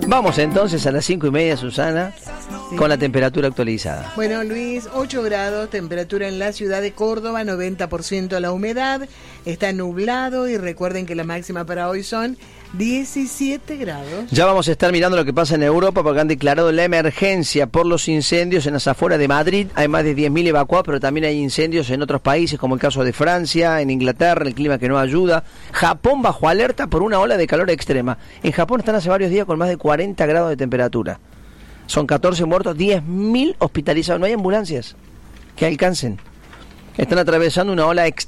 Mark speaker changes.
Speaker 1: Vamos entonces a las 5:30, Susana,
Speaker 2: Sí.
Speaker 1: con la temperatura actualizada.
Speaker 2: Bueno, Luis, 8 grados, temperatura en la ciudad de Córdoba, 90% la humedad, está nublado y recuerden que la máxima para hoy son 17 grados.
Speaker 1: Ya vamos a estar mirando lo que pasa en Europa porque han declarado la emergencia por los incendios en las afueras de Madrid. Hay más de 10.000 evacuados, pero también hay incendios en otros países, como el caso de Francia, en Inglaterra, el clima que no ayuda. Japón bajo alerta por una ola de calor extrema. En Japón están hace varios días con más de 40 grados de temperatura. Son 14 muertos, 10.000 hospitalizados. No hay ambulancias que alcancen. Están atravesando una ola extrema.